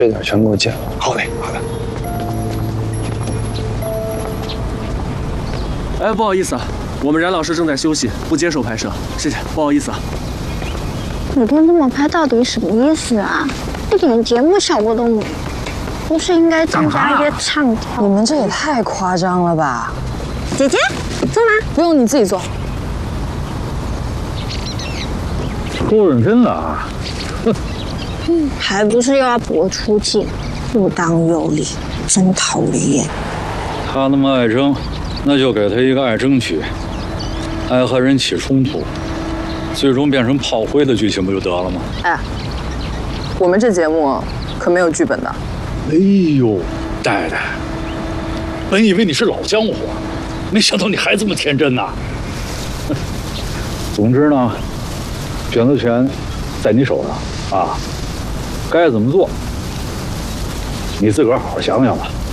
这点全给我剪了。 好嘞，好的。 哎，不好意思啊，我们冉老师正在休息，不接受拍摄，谢谢，不好意思啊。 每天这么拍到底什么意思啊？一点节目效果都没有，不是应该增加一些唱跳？ 你们这也太夸张了吧！ 姐姐，做吗？ 不用，你自己做。 够认真的啊！ 还不是又要博出镜，不当有理，真讨人厌。 他那么爱争，那就给他一个爱争剧，爱和人起冲突，最终变成炮灰的剧情不就得了吗？ 哎，我们这节目可没有剧本的。 哎呦，戴戴，本以为你是老江湖，没想到你还这么天真呐！总之呢，选择权在你手上啊，该怎么做，你自个儿好好想想吧。